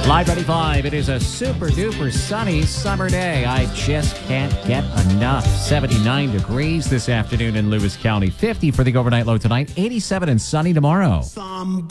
Live 95. It is a super duper sunny summer day. I just can't get enough. 79 degrees this afternoon in Lewis County. 50 for the overnight low tonight. 87 and sunny tomorrow.